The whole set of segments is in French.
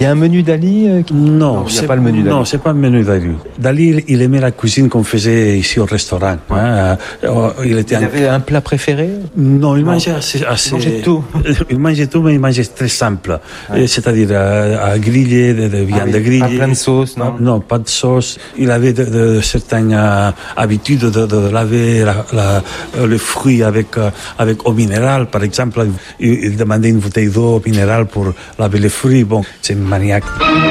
Il y a un menu Dali Non, il n'y a pas le menu Dali. Non, c'est pas le menu Dali. Dali, il aimait la cuisine qu'on faisait ici au restaurant. Hein. Il avait un plat préféré? Non, il mangeait assez... Il mangeait tout. Il mangeait tout, mais il mangeait très simple. Ouais. C'est-à-dire à griller, de viande grillée. Pas plein de sauce, non? Non, pas de sauce. Il avait de certaines habitudes de laver le fruit avec eau minérale. Par exemple, il demandait une bouteille d'eau minérale pour laver les fruits. Bon, c'est maniaque.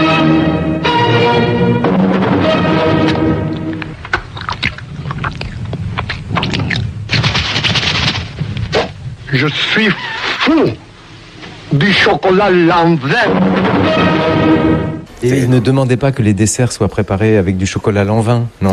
Je suis fou du chocolat Lanvin. Et il ne demandait pas que les desserts soient préparés avec du chocolat Lanvin, non?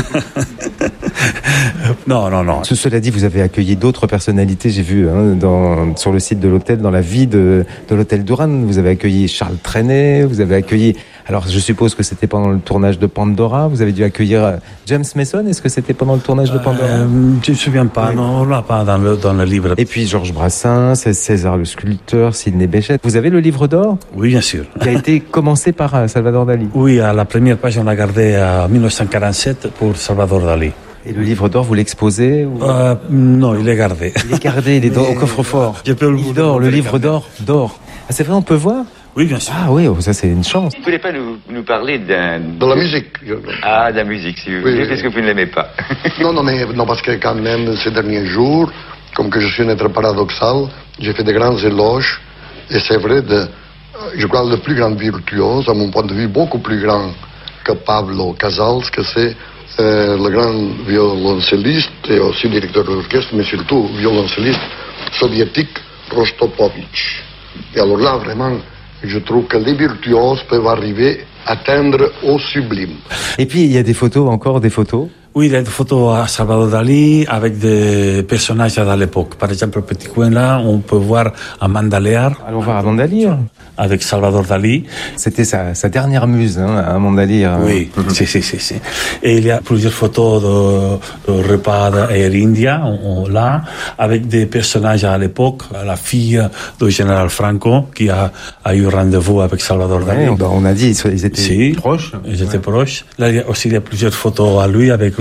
Non. Cela dit, vous avez accueilli d'autres personnalités, j'ai vu sur le site de l'hôtel, dans la vie de l'hôtel Duran. Vous avez accueilli Charles Trenet, vous avez accueilli... Alors, je suppose que c'était pendant le tournage de Pandora. Vous avez dû accueillir James Mason. Est-ce que c'était pendant le tournage de Pandora? Je ne me souviens pas. Oui. Non, on l'a pas dans le livre. Et puis, Georges Brassens, César le sculpteur, Sidney Bechet. Vous avez le livre d'or? Oui, bien sûr. Qui a été commencé par Salvador Dali. Oui, à la première page, on l'a gardé en 1947 pour Salvador Dali. Et le livre d'or, vous l'exposez ou... Non, il est gardé. Il est gardé, il est au coffre-fort. Il dort, le livre d'or dort. Ah, c'est vrai, on peut voir? Oui, bien sûr. Ah oui, ça c'est une chance. Vous ne voulez pas nous parler de la musique. Ah, de la musique, si vous voulez, parce que vous ne l'aimez pas. Non, parce que quand même, ces derniers jours, comme que je suis un être paradoxal, j'ai fait de grands éloges, et c'est vrai, je crois le plus grand virtuose, à mon point de vue, beaucoup plus grand que Pablo Casals, que c'est le grand violoncelliste et aussi directeur d'orchestre, mais surtout violoncelliste soviétique Rostropovitch. Et alors là, vraiment, je trouve que les virtuoses peuvent arriver à atteindre au sublime. Et puis, il y a encore des photos. Oui, il y a des photos à Salvador Dali avec des personnages de l'époque. Par exemple, le petit coin là, on peut voir Amanda Lear. Allons voir Amanda Lear. Avec Salvador Dali. C'était sa dernière muse, Amanda Lear. Oui, si. Et il y a plusieurs photos de repas d'Air India, là, avec des personnages à l'époque. La fille du général Franco, qui a eu rendez-vous avec Salvador Dali. Oui, on a dit, ils étaient proches. Ils étaient proches. Là, il y a plusieurs photos à lui avec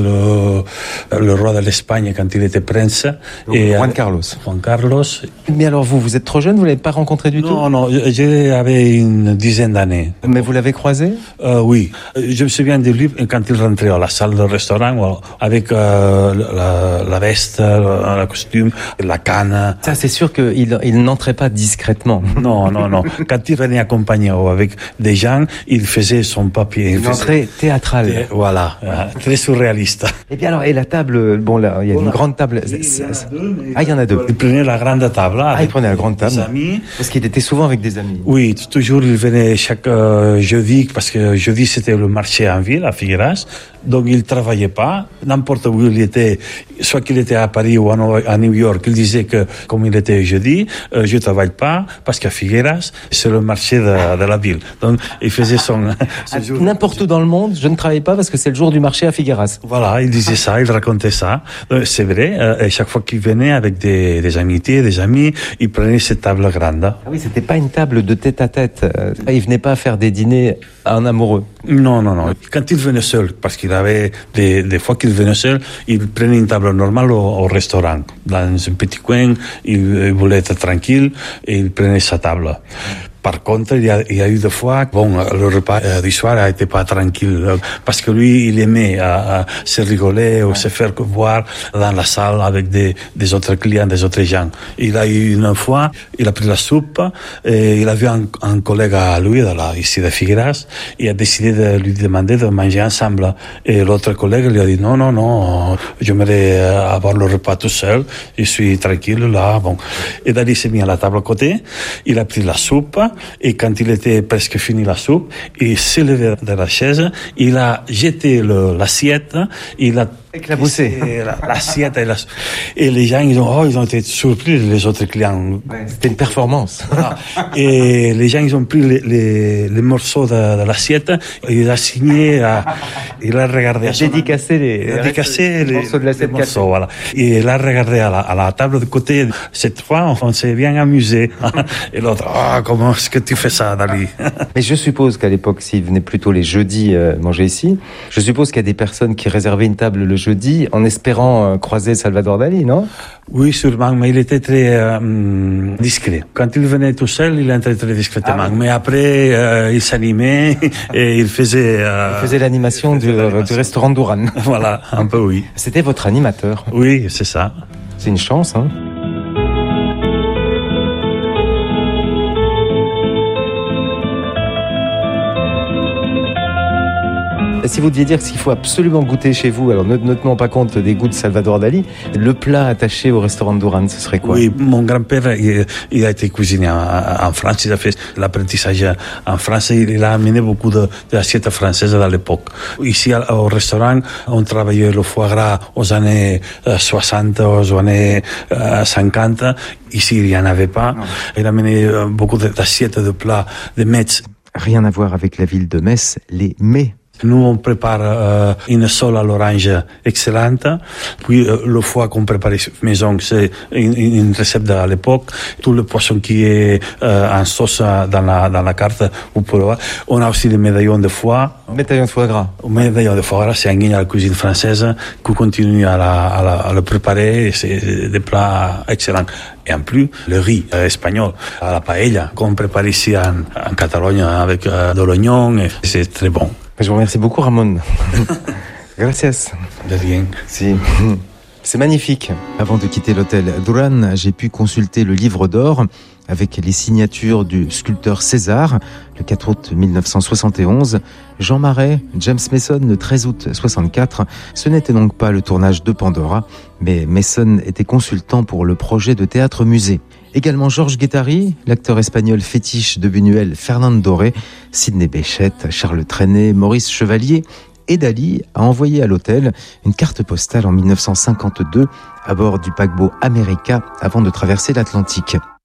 le roi de l'Espagne quand il était prince. Et Juan Carlos. Mais alors vous êtes trop jeune, vous ne l'avez pas rencontré du tout? Non, j'avais une dizaine d'années. Mais vous l'avez croisé? Oui. Je me souviens de lui quand il rentrait à la salle de restaurant avec la veste, le costume, la canne. Ça, c'est sûr qu'il n'entrait pas discrètement. Non. Quand il venait accompagné avec des gens, il faisait son papier. Il entrait théâtral. Voilà, très surréaliste. Et bien alors, et la table, bon là, il y a une grande table. Il y en a deux. Il prenait la grande table. Il prenait la grande table. Des amis. Parce qu'il était souvent avec des amis. Oui, toujours il venait chaque jeudi, parce que jeudi c'était le marché en ville, à Figueras. Donc il travaillait pas. N'importe où il était, soit qu'il était à Paris ou à New York, il disait que comme il était jeudi, je travaille pas, parce qu'à Figueras, c'est le marché de la ville. Donc il faisait son jour. N'importe où dans le monde, je ne travaille pas parce que c'est le jour du marché à Figueras. Voilà, il disait ça, il racontait ça. C'est vrai, et chaque fois qu'il venait avec des amitiés, des amis, il prenait cette table grande. Ah oui, c'était pas une table de tête à tête. Il venait pas faire des dîners en amoureux. Non. Quand il venait seul, parce qu'il avait des fois qu'il venait seul, il prenait une table normale au restaurant. Dans un petit coin, il voulait être tranquille et il prenait sa table. Par contre, il y a eu des fois, le repas du soir a été pas tranquille, parce que lui, il aimait se rigoler ou se faire voir dans la salle avec des autres clients, des autres gens. Il a eu une fois, il a pris la soupe, et il a vu un collègue à lui, ici de Figueras, il a décidé de lui demander de manger ensemble. Et l'autre collègue lui a dit non, j'aimerais avoir le repas tout seul, je suis tranquille là, bon. Et Dali s'est mis à la table à côté, il a pris la soupe, et quand il était presque fini la soupe, il s'est levé de la chaise, il a jeté l'assiette, il a éclaboussé l'assiette et les gens ils ont été surpris, les autres clients. C'était une performance. Et les gens ils ont pris les morceaux de l'assiette, il a signé, il a regardé, dédicacé les morceaux de l'assiette, voilà. Et il a regardé à la table de côté. Cette fois on s'est bien amusé. Et l'autre comment est-ce que tu fais ça, Dali? Mais je suppose qu'à l'époque, s'il venait plutôt les jeudis manger ici, je suppose qu'il y a des personnes qui réservaient une table le jeudi en espérant croiser Salvador Dali, non? Oui, sûrement, mais il était très discret. Quand il venait tout seul, il entrait très discrètement. Ah oui. Mais après, il s'animait et il faisait l'animation du restaurant Duran. Voilà, un peu oui. C'était votre animateur. Oui, c'est ça. C'est une chance, hein. Si vous deviez dire ce qu'il faut absolument goûter chez vous, alors ne tenons pas compte des goûts de Salvador Dali, le plat attaché au restaurant Duran, ce serait quoi? Oui, mon grand-père, il a été cuisinier en France, il a fait l'apprentissage en France, il a amené beaucoup d'assiettes françaises à l'époque. Ici, au restaurant, on travaillait le foie gras aux années 60, aux années 50. Ici, il n'y en avait pas. Non. Il a amené beaucoup d'assiettes de plats de Metz. Rien à voir avec la ville de Metz, les mets. Nous, on prépare une sole à l'orange excellente. Puis, le foie qu'on prépare maison, c'est une recette à l'époque. Tout le poisson qui est en sauce dans la carte, vous pouvez voir. On a aussi des médaillons de foie. Médaillons de foie gras. Médaillons de foie gras, c'est un guigne à la cuisine française qu'on continue à le préparer. C'est des plats excellents. Et en plus, le riz espagnol, à la paella, qu'on prépare ici en Catalogne avec de l'oignon. C'est très bon. Je vous remercie beaucoup, Ramon. Gracias. De rien. Si. C'est magnifique. Avant de quitter l'hôtel Duran, j'ai pu consulter le livre d'or avec les signatures du sculpteur César, le 4 août 1971, Jean Marais, James Mason, le 13 août 64. Ce n'était donc pas le tournage de Pandora, mais Mason était consultant pour le projet de théâtre-musée. Également Georges Guettari, l'acteur espagnol fétiche de Buñuel, Fernand Doré, Sidney Bechet, Charles Trenet, Maurice Chevalier et Dali a envoyé à l'hôtel une carte postale en 1952 à bord du paquebot America avant de traverser l'Atlantique.